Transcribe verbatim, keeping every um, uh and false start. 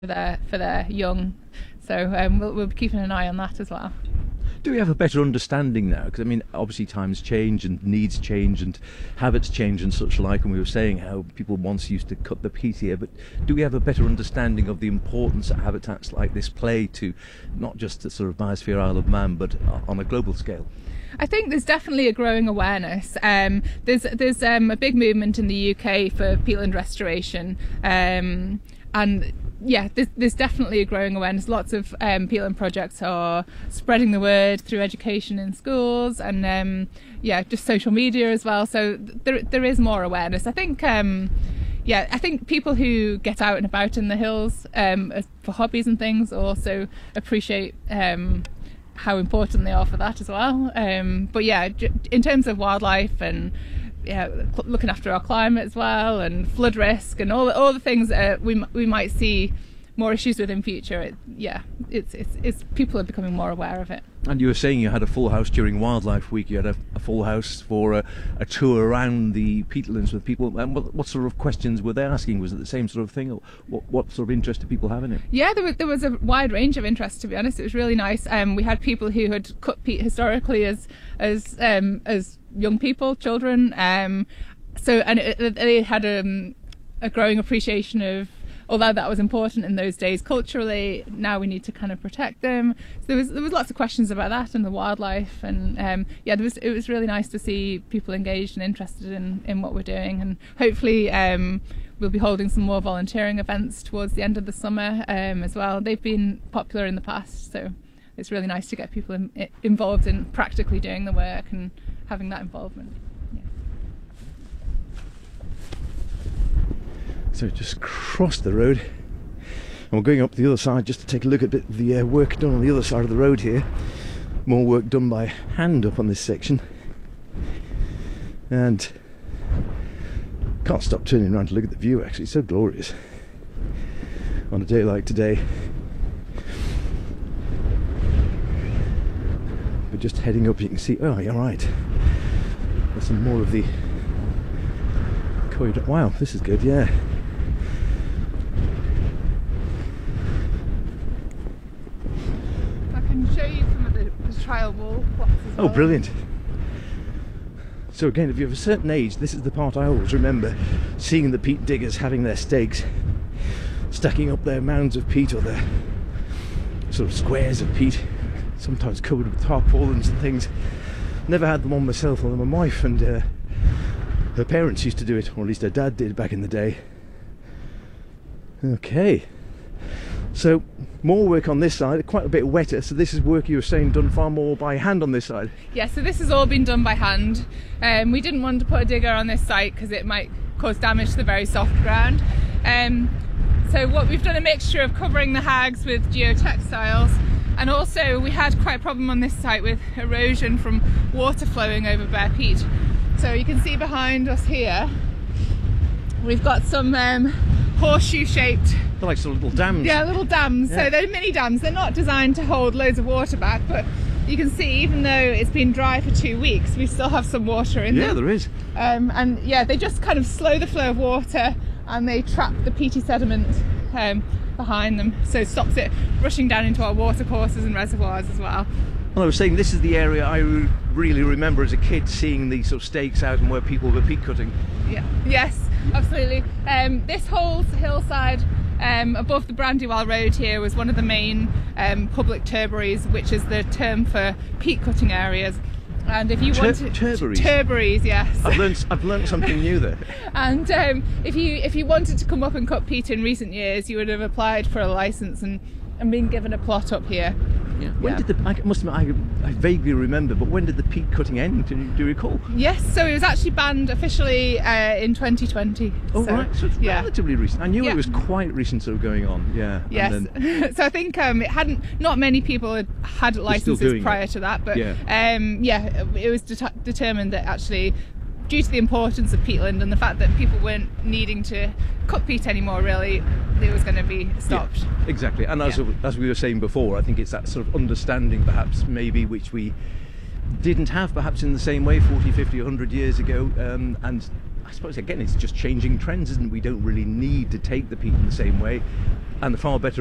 for their for their young. So um, we'll, we'll be keeping an eye on that as well. Do we have a better understanding now? Because I mean, obviously times change and needs change and habits change and such like. And we were saying how people once used to cut the peat here, but do we have a better understanding of the importance that habitats like this play to not just the sort of biosphere Isle of Man, but on a global scale? I think there's definitely a growing awareness. Um, there's there's um, a big movement in the U K for peatland restoration, um, and yeah, there's, there's definitely a growing awareness. Lots of um, peatland projects are spreading the word through education in schools and um, yeah, just social media as well. So there there is more awareness. I think. Um, Yeah, I think people who get out and about in the hills um, for hobbies and things also appreciate um, how important they are for that as well. Um, but yeah, in terms of wildlife and yeah, looking after our climate as well, and flood risk and all the, all the things that we we might see more issues with in future. It, yeah, it's, it's it's people are becoming more aware of it. And you were saying you had a full house during Wildlife Week. You had a, a full house for a, a tour around the peatlands with people. And what, what sort of questions were they asking? Was it the same sort of thing, or what, what sort of interest did people have in it? Yeah, there was, there was a wide range of interest. To be honest, it was really nice. Um, we had people who had cut peat historically as as um, as young people, children. Um, so and it, they had um, a growing appreciation of. Although that was important in those days culturally, now we need to kind of protect them. So there was there was lots of questions about that and the wildlife, and um, yeah, there was it was really nice to see people engaged and interested in, in what we're doing, and hopefully um, we'll be holding some more volunteering events towards the end of the summer um, as well. They've been popular in the past, so it's really nice to get people in, involved in practically doing the work and having that involvement. So just crossed the road and we're going up the other side just to take a look at a bit of the uh, work done on the other side of the road here. More work done by hand up on this section, and can't stop turning around to look at the view. Actually, it's so glorious on a day like today. We're just heading up, you can see, oh you're right, there's some more of the corridor. Wow, this is good, yeah. Show you some of the, the trial wall plots as well. Oh, brilliant. So again, if you're of a certain age, this is the part I always remember, seeing the peat diggers having their stakes, stacking up their mounds of peat or their sort of squares of peat, sometimes covered with tarpaulins and things. Never had them on myself, although my wife and uh, her parents used to do it, or at least her dad did back in the day. Okay. So more work on this side, quite a bit wetter. So this is work you were saying done far more by hand on this side. Yeah, so this has all been done by hand. Um, we didn't want to put a digger on this site because it might cause damage to the very soft ground. Um, so what we've done, a mixture of covering the hags with geotextiles, and also we had quite a problem on this site with erosion from water flowing over bare peat. So you can see behind us here, we've got some um, horseshoe shaped. They're like sort of little dams. Yeah, little dams. Yeah. So they're mini dams. They're not designed to hold loads of water back, but you can see even though it's been dry for two weeks, we still have some water in yeah, them. Yeah, there is. Um, and yeah, they just kind of slow the flow of water and they trap the peaty sediment um, behind them. So it stops it rushing down into our watercourses and reservoirs as well. Well, I was saying this is the area I really remember as a kid, seeing these sort of stakes out and where people were peat cutting. Yeah. Yes, absolutely. Um, this whole hillside um, above the Brandywell Road here was one of the main um, public turbaries, which is the term for peat cutting areas. And if you Tur want to, turbaries, turbaries, yes. I've learned I've learned something new there. And um, if you if you wanted to come up and cut peat in recent years, you would have applied for a license and and been given a plot up here. Yeah. When yeah. did the? I must admit, I, I vaguely remember, but when did the peat cutting end? Do you, do you recall? Yes, so it was actually banned officially uh, in twenty twenty. Oh so, right, so it's yeah. relatively recent. I knew yeah. it was quite recent, sort of going on. Yeah. Yes. Then... so I think um, it hadn't. Not many people had had licenses prior it. to that, but yeah, um, yeah it was de determined that actually, due to the importance of peatland and the fact that people weren't needing to cut peat anymore, really, it was going to be stopped. Yeah, exactly. And as, yeah. as we were saying before, I think it's that sort of understanding perhaps maybe which we didn't have perhaps in the same way forty, fifty, a hundred years ago, um, and I suppose again it's just changing trends, isn't it? We don't really need to take the peat in the same way, and the far better